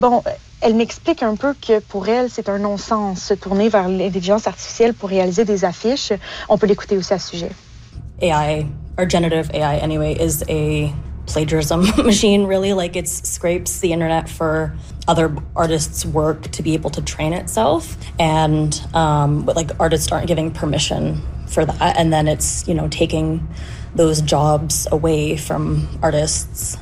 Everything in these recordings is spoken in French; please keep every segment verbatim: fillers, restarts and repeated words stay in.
Bon, elle m'explique un peu que pour elle, c'est un non-sens se tourner vers l'intelligence artificielle pour réaliser des affiches. On peut l'écouter aussi à ce sujet. A I, or generative A I anyway, is a plagiarism machine, really. Like, it scrapes the internet for other artists' work to be able to train itself. And, um, but, like, artists aren't giving permission for that. And then it's, you know, taking those jobs away from artists.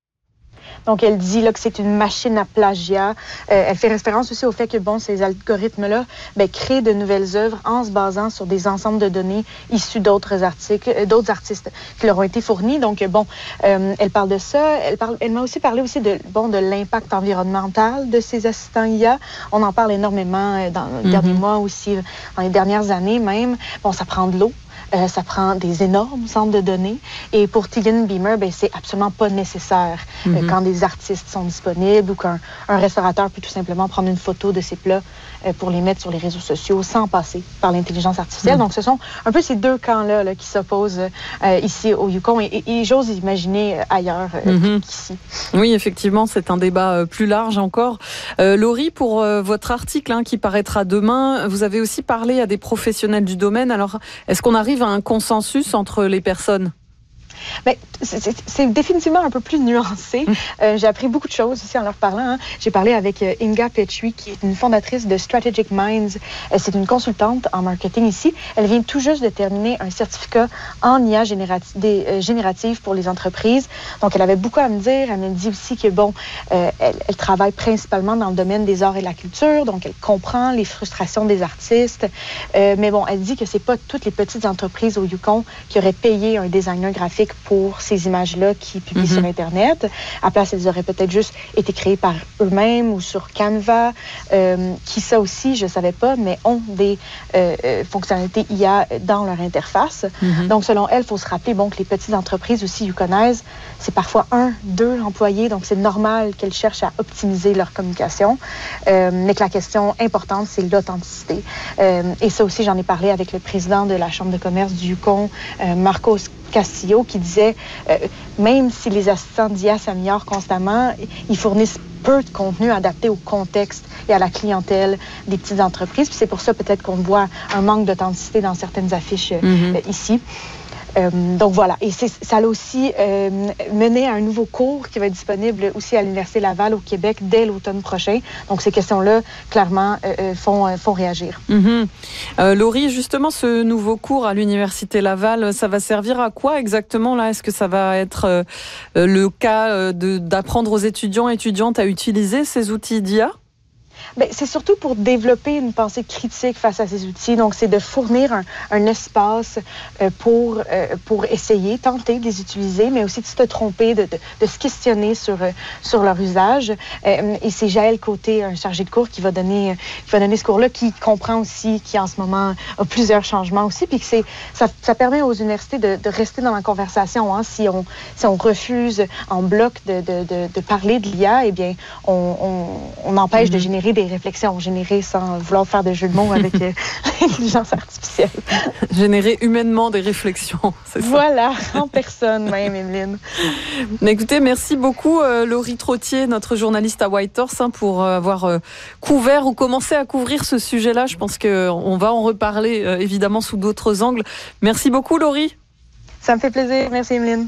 Donc, elle dit là, que c'est une machine à plagiat. Euh, elle fait référence aussi au fait que bon, ces algorithmes-là ben, créent de nouvelles œuvres en se basant sur des ensembles de données issus d'autres articles, euh, d'autres artistes qui leur ont été fournis. Donc, bon, euh, elle parle de ça. Elle, parle, elle m'a aussi parlé aussi de, bon, de l'impact environnemental de ces assistants I A. On en parle énormément dans les mm-hmm. derniers mois aussi, dans les dernières années même. Bon, ça prend de l'eau. Euh, ça prend des énormes centres de données. Et pour Tegan Beamer, ben, c'est absolument pas nécessaire mm-hmm. euh, quand des artistes sont disponibles ou qu'un un restaurateur peut tout simplement prendre une photo de ses plats euh, pour les mettre sur les réseaux sociaux sans passer par l'intelligence artificielle. Mm-hmm. Donc, ce sont un peu ces deux camps-là là, qui s'opposent euh, ici au Yukon et, et, et j'ose imaginer ailleurs euh, mm-hmm. qu'ici. Oui, effectivement, c'est un débat euh, plus large encore. Euh, Laurie, pour euh, votre article hein, qui paraîtra demain, vous avez aussi parlé à des professionnels du domaine. Alors, est-ce qu'on arrive à un consensus entre les personnes? Ben, c'est, c'est définitivement un peu plus nuancé. Euh, j'ai appris beaucoup de choses aussi en leur parlant. Hein. J'ai parlé avec euh, Inga Petrie, qui est une fondatrice de Strategic Minds. Euh, c'est une consultante en marketing ici. Elle vient tout juste de terminer un certificat en I A générati- des, euh, générative pour les entreprises. Donc, elle avait beaucoup à me dire. Elle me dit aussi que, bon, euh, elle, elle travaille principalement dans le domaine des arts et de la culture. Donc, elle comprend les frustrations des artistes. Euh, mais bon, elle dit que c'est pas toutes les petites entreprises au Yukon qui auraient payé un designer graphique pour ces images-là qui publient mm-hmm. sur Internet. À place, elles auraient peut-être juste été créées par eux-mêmes ou sur Canva, euh, qui ça aussi, je ne savais pas, mais ont des euh, euh, fonctionnalités I A dans leur interface. Mm-hmm. Donc, selon elle, il faut se rappeler bon, que les petites entreprises aussi yukonaises, c'est parfois un, deux employés, donc c'est normal qu'elles cherchent à optimiser leur communication, euh, mais que la question importante, c'est l'authenticité. Euh, et ça aussi, j'en ai parlé avec le président de la Chambre de commerce du Yukon, euh, Marcos Castillo, qui disait, euh, même si les assistants d'I A s'améliorent constamment, ils fournissent peu de contenu adapté au contexte et à la clientèle des petites entreprises. Puis c'est pour ça peut-être qu'on voit un manque d'authenticité dans certaines affiches euh, mm-hmm. euh, ici. Euh, donc voilà, et c'est, ça a aussi euh, mené à un nouveau cours qui va être disponible aussi à l'Université Laval au Québec dès l'automne prochain. Donc ces questions-là, clairement, euh, font, euh, font réagir. Mmh. Euh, Laurie, justement, ce nouveau cours à l'Université Laval, ça va servir à quoi exactement là? Est-ce que ça va être euh, le cas de, d'apprendre aux étudiants et étudiantes à utiliser ces outils d'I A? Bien, c'est surtout pour développer une pensée critique face à ces outils. Donc, c'est de fournir un, un espace euh, pour, euh, pour essayer, tenter de les utiliser, mais aussi de se tromper, de, de, de se questionner sur, euh, sur leur usage. Euh, et c'est Jaël Côté, un chargé de cours, qui va donner, qui va donner ce cours-là, qui comprend aussi, qui en ce moment a plusieurs changements aussi, puis que c'est, ça, ça permet aux universités de, de rester dans la conversation. Hein. Si, on, si on refuse en bloc de, de, de, de parler de l'I A, eh bien, on, on, on empêche mm-hmm. de générer des réflexions générées sans vouloir faire de jeu de mots avec euh, l'intelligence artificielle. Générer humainement des réflexions, c'est ça? Voilà, en personne même, Emeline. Mais écoutez, merci beaucoup euh, Laurie Trottier, notre journaliste à Whitehorse, hein, pour euh, avoir euh, couvert ou commencé à couvrir ce sujet-là. Je pense qu'on va en reparler euh, évidemment sous d'autres angles. Merci beaucoup Laurie. Ça me fait plaisir, merci Emeline.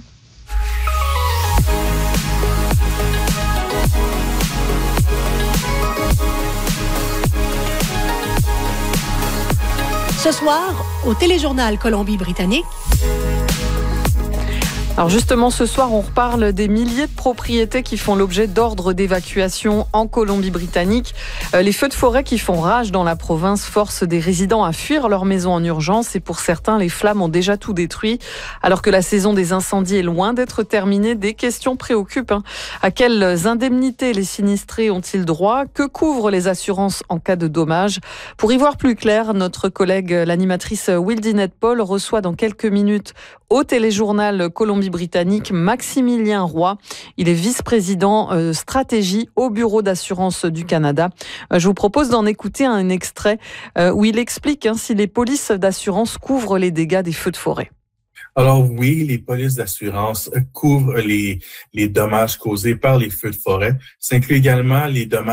Ce soir, au téléjournal Colombie-Britannique. Alors justement, ce soir, on reparle des milliers de propriétés qui font l'objet d'ordres d'évacuation en Colombie-Britannique. Euh, les feux de forêt qui font rage dans la province forcent des résidents à fuir leur maison en urgence et pour certains, les flammes ont déjà tout détruit. Alors que la saison des incendies est loin d'être terminée, des questions préoccupent. Hein. À quelles indemnités les sinistrés ont-ils droit? Que couvrent les assurances en cas de dommages? Pour y voir plus clair, notre collègue, l'animatrice Wildinette Paul, reçoit dans quelques minutes au téléjournal Colombie-Britannique Maximilien Roy. Il est vice-président euh, stratégie au Bureau d'assurance du Canada. Euh, je vous propose d'en écouter un extrait euh, où il explique hein, si les polices d'assurance couvrent les dégâts des feux de forêt. Alors oui, les polices d'assurance couvrent les, les dommages causés par les feux de forêt. Ça inclut également les dommages